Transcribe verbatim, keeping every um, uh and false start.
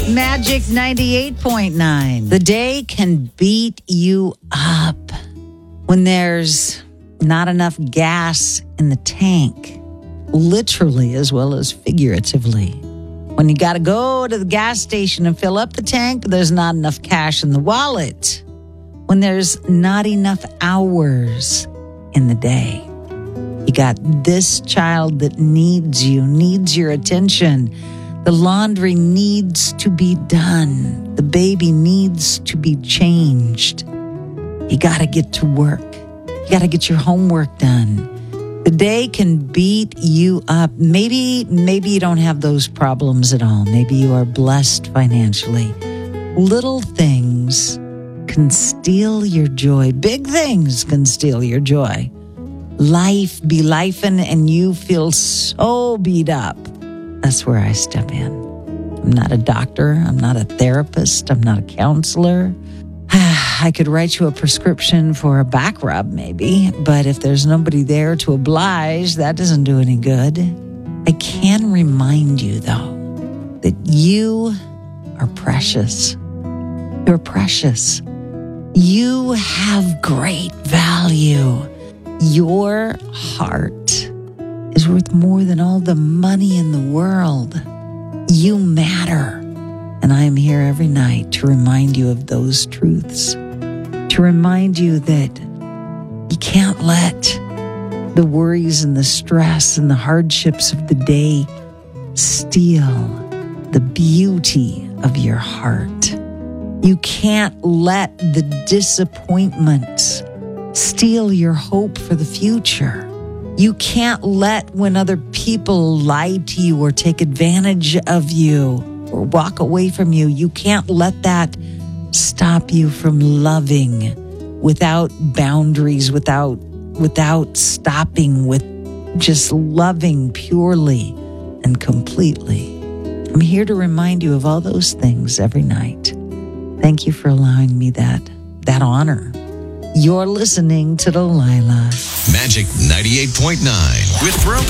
Magic ninety-eight point nine. The day can beat you up when there's not enough gas in the tank, literally as well as figuratively. When you got to go to the gas station and fill up the tank, but there's not enough cash in the wallet. When there's not enough hours in the day. You got this child that needs you, needs your attention. The laundry needs to be done. The baby needs to be changed. You got to get to work. You got to get your homework done. The day can beat you up. Maybe, maybe you don't have those problems at all. Maybe you are blessed financially. Little things can steal your joy. Big things can steal your joy. Life be lifing and you feel so beat up. That's where I step in. I'm not a doctor. I'm not a therapist. I'm not a counselor. I could write you a prescription for a back rub maybe, but if there's nobody there to oblige, that doesn't do any good. I can remind you, though, that you are precious. You're precious. You have great value. Your heart is worth more than all the money in the world. You matter. And I am here every night to remind you of those truths. To remind you that you can't let the worries and the stress and the hardships of the day steal the beauty of your heart. You can't let the disappointments steal your hope for the future. You can't let when other people lie to you or take advantage of you or walk away from you, you can't let that stop you from loving without boundaries, without without stopping, with just loving purely and completely. I'm here to remind you of all those things every night. Thank you for allowing me that that honor. You're listening to Delilah. Magic ninety-eight point nine with Throwback.